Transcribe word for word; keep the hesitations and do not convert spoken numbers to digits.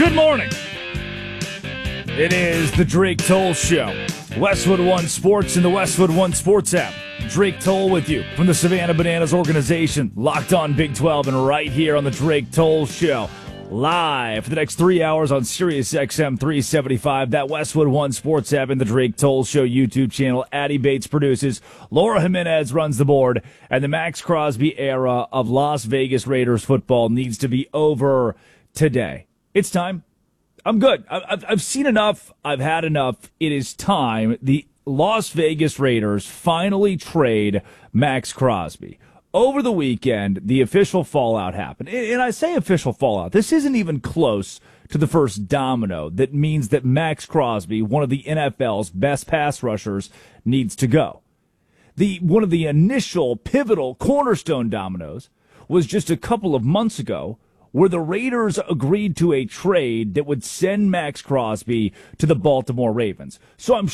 Good morning. It is the Drake Toll Show. Westwood One Sports and the Westwood One Sports app. Drake Toll with you from the Savannah Bananas organization. Locked on Big twelve and right here on the Drake Toll Show. Live for the next three hours on Sirius X M three seventy-five. That Westwood One Sports app and the Drake Toll Show YouTube channel. Addie Bates produces. Laura Jimenez runs the board. And the Max Crosby era of Las Vegas Raiders football needs to be over today. It's time. I'm good. I've, I've seen enough. I've had enough. It is time. The Las Vegas Raiders finally trade Max Crosby. Over the weekend, the official fallout happened. And I say official fallout. This isn't even close to the first domino that means that Max Crosby, one of the N F L's best pass rushers, needs to go. The one of the initial pivotal cornerstone dominoes was just a couple of months ago, where the Raiders agreed to a trade that would send Max Crosby to the Baltimore Ravens. So I'm